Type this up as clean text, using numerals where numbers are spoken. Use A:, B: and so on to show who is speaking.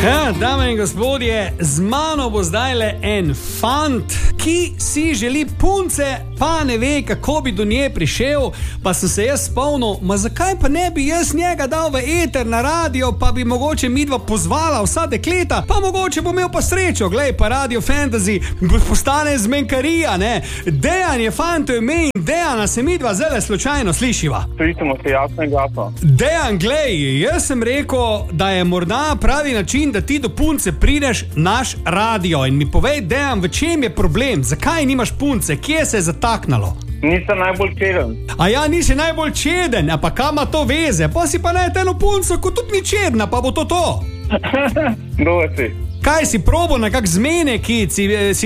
A: Ja, dame in gospodje, z mano bo zdajle en fant, ki si želi punce, pa ne ve, kako bi do nje prišel. Pa sem se jaz spomnil, zakaj pa ne bi jaz njega dal v eter na radio, pa bi mogoče midva pozvala vsa dekleta, pa mogoče bo imel pa srečo. Glej, pa Radio Fantasy postane zmenkarija, ne? Dejan je fanto ime in Dejana se midva zelo slučajno slišiva.
B: Slišimo se jasno in glasno.
A: Dejan, glej, jaz sem rekel, da je morda pravi način, da ti do punce prideš naš radio in mi povej, Dejan, v čem je problem? Zakaj nimaš punce? Kje se je zataknalo?
B: Nisem najbolj čeden.
A: A ja, nisi najbolj čeden, a pa kam ima to veze? Pa si pa najte eno punco, ko tudi ni čedna, pa bo to.
B: Dobro si.
A: Kaj si probo na kak zmene, ki si